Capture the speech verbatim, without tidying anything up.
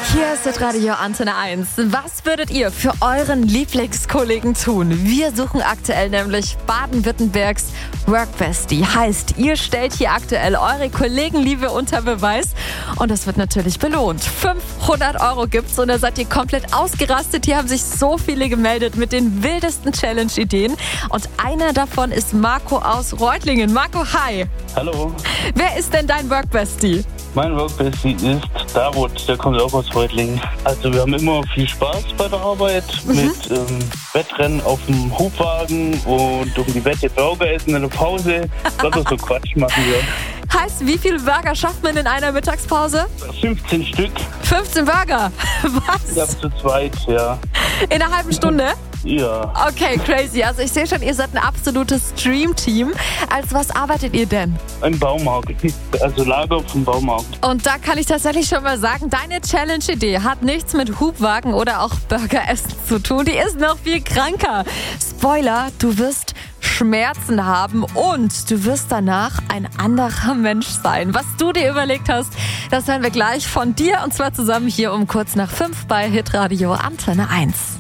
Hier ist das Radio Antenne eins. Was würdet ihr für euren Lieblingskollegen tun? Wir suchen aktuell nämlich Baden-Württembergs Workbestie. Heißt, ihr stellt hier aktuell eure Kollegenliebe unter Beweis und das wird natürlich belohnt. fünfhundert Euro gibt's und da seid ihr komplett ausgerastet. Hier haben sich so viele gemeldet mit den wildesten Challenge-Ideen und einer davon ist Marco aus Reutlingen. Marco, hi. Hallo. Wer ist denn dein Workbestie? Mein Workbestie ist David, der kommt auch aus Reutlingen. Also wir haben immer viel Spaß bei der Arbeit mhm. mit ähm, Wettrennen auf dem Hubwagen und um die Wette Burger essen in der Pause. Das ist so Quatsch machen wir. Heißt, wie viele Burger schafft man in einer Mittagspause? fünfzehn Stück. fünfzehn Burger? Was? Ja, zu zweit, ja. In einer halben Stunde? Ja. Okay, crazy. Also ich sehe schon, ihr seid ein absolutes Stream-Team. Als was arbeitet ihr denn? Im Baumarkt, also Lager vom Baumarkt. Und da kann ich tatsächlich schon mal sagen, deine Challenge-Idee hat nichts mit Hubwagen oder auch Burgeressen zu tun. Die ist noch viel kranker. Spoiler, du wirst Schmerzen haben und du wirst danach ein anderer Mensch sein. Was du dir überlegt hast, das hören wir gleich von dir und zwar zusammen hier um kurz nach fünf bei Hitradio Antenne eins.